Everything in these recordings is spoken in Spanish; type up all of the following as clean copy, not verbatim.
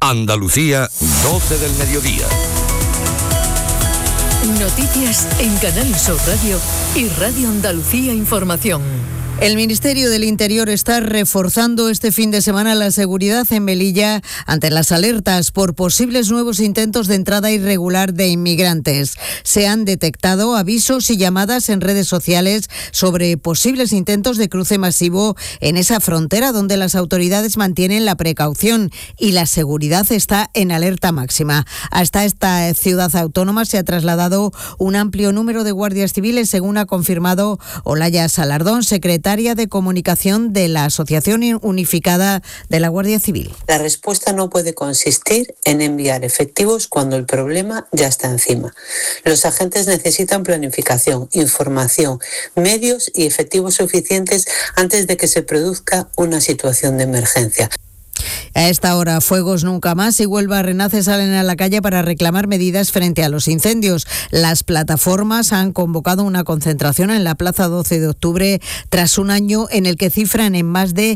Andalucía, 12 del mediodía. Noticias en Canal Sur Radio y Radio Andalucía Información. El Ministerio del Interior está reforzando este fin de semana la seguridad en Melilla ante las alertas por posibles nuevos intentos de entrada irregular de inmigrantes. Se han detectado avisos y llamadas en redes sociales sobre posibles intentos de cruce masivo en esa frontera donde las autoridades mantienen la precaución y la seguridad está en alerta máxima. Hasta esta ciudad autónoma se ha trasladado un amplio número de guardias civiles, según ha confirmado Olaya Salardón, secretaria de Comunicación de la Asociación Unificada de la Guardia Civil. La respuesta no puede consistir en enviar efectivos cuando el problema ya está encima. Los agentes necesitan planificación, información, medios y efectivos suficientes antes de que se produzca una situación de emergencia. A esta hora, Fuegos Nunca Más y Huelva Renace salen a la calle para reclamar medidas frente a los incendios. Las plataformas han convocado una concentración en la Plaza 12 de Octubre tras un año en el que cifran en más de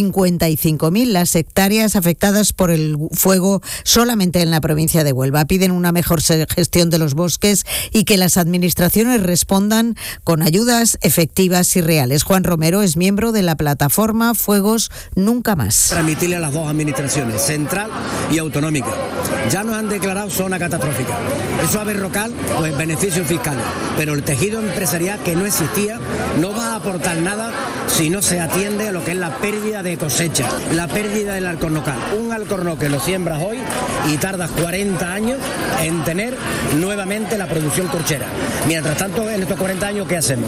55.000 las hectáreas afectadas por el fuego solamente en la provincia de Huelva. Piden una mejor gestión de los bosques y que las administraciones respondan con ayudas efectivas y reales. Juan Romero es miembro de la plataforma Fuegos Nunca Más. Transmitirle a las dos administraciones, central y autonómica. Ya nos han declarado zona catastrófica. Eso a Berrocal, pues beneficios fiscales. Pero el tejido empresarial que no existía no va a aportar nada si no se atiende a lo que es la pérdida de cosecha, la pérdida del alcornocal. Un alcornoque lo siembras hoy y tardas 40 años en tener nuevamente la producción corchera. Mientras tanto, en estos 40 años, ¿qué hacemos?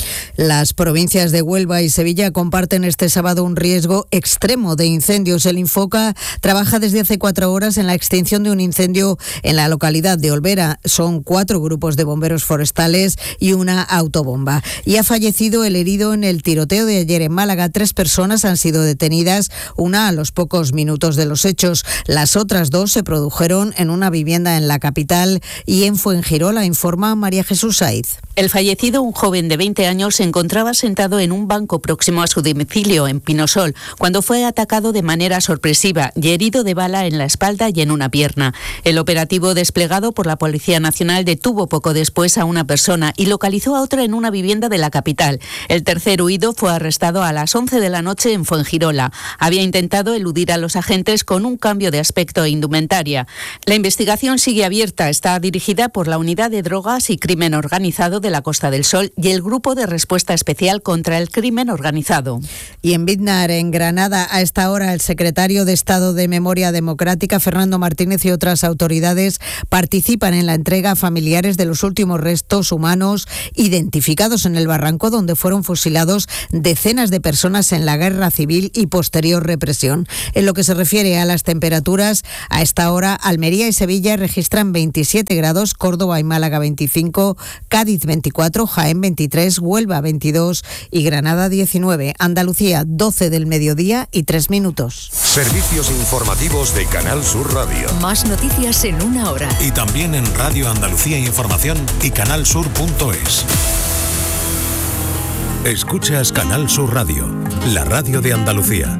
Las provincias de Huelva y Sevilla comparten este sábado un riesgo extremo de incendios. El Infoca trabaja desde hace 4 horas en la extinción de un incendio en la localidad de Olvera. Son 4 grupos de bomberos forestales y una autobomba. Y ha fallecido el herido en el tiroteo de ayer en Málaga. 3 personas han sido detenidas, una a los pocos minutos de los hechos. Las otras 2 se produjeron en una vivienda en la capital y en Fuengirola, informa María Jesús Saiz. El fallecido, un joven de 20 años, se encontraba sentado en un banco próximo a su domicilio en Pinosol cuando fue atacado de manera sorpresiva y herido de bala en la espalda y en una pierna. El operativo desplegado por la Policía Nacional detuvo poco después a una persona y localizó a otra en una vivienda de la capital. El tercer huido fue arrestado a las 11 de la noche en Fuengirola. Había intentado eludir a los agentes con un cambio de aspecto e indumentaria. La investigación sigue abierta. Está dirigida por la Unidad de Drogas y Crimen Organizado de la Costa del Sol y el Grupo de Respuesta Especial contra el Crimen Organizado. Y en Biznar, en Granada, a esta hora el secretario de Estado de Memoria Democrática, Fernando Martínez, y otras autoridades participan en la entrega a familiares de los últimos restos humanos identificados en el barranco donde fueron fusilados decenas de personas en la guerra civil y posterior represión. En lo que se refiere a las temperaturas, a esta hora Almería y Sevilla registran 27 grados, Córdoba y Málaga 25, Cádiz 24, Jaén 23, Huelva 22 y Granada 19. Andalucía, 12 del mediodía y 3 minutos. Servicios informativos de Canal Sur Radio. Más noticias en 1 hora. Y también en Radio Andalucía Información y canalsur.es. Escuchas Canal Sur Radio, la radio de Andalucía.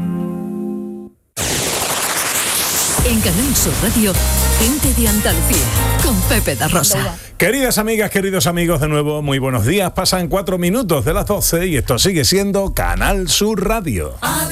En Canal Sur Radio, gente de Andalucía, con Pepe da Rosa. Queridas amigas, queridos amigos, de nuevo, muy buenos días. Pasan 4 minutos de las 12 y esto sigue siendo Canal Sur Radio.